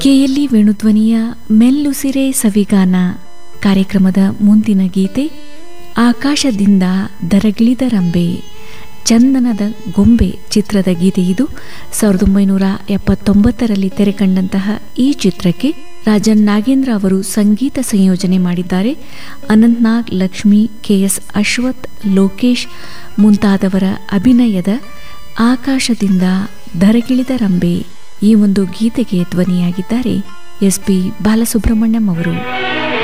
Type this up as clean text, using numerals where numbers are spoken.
KLE ವೇಣುಧ್ವನಿಯ ಮೆಲ್ಲುಸಿರೆ ಸವಿಗಾನ ಕಾರ್ಯಕ್ರಮದ ಮುಂದಿನ ಗೀತೆ ಆಕಾಶದಿಂದ ಧರಗಿಳಿದ ರಂಬೆ ಚಂದನದ ಗೊಂಬೆ ಚಿತ್ರದ ಗೀತೆ. ಇದು 1979ರಲ್ಲಿ ತೆರೆಕಂಡಂತಹ ಈ ಚಿತ್ರಕ್ಕೆ ರಾಜನ್ ನಾಗೇಂದ್ರ ಅವರು ಸಂಗೀತ ಸಂಯೋಜನೆ ಮಾಡಿದ್ದಾರೆ. ಅನಂತ್ನಾಗ್, ಲಕ್ಷ್ಮಿ, ಕೆಎಸ್ ಅಶ್ವಥ್, ಲೋಕೇಶ್ ಮುಂತಾದವರ ಅಭಿನಯದ ಆಕಾಶದಿಂದ ಧರಗಿಳಿದ ರಂಬೆ ಈ ಒಂದು ಗೀತೆಗೆ ಧ್ವನಿಯಾಗಿದ್ದಾರೆ ಎಸ್ ಪಿ ಬಾಲಸುಬ್ರಹ್ಮಣ್ಯಂ ಅವರು.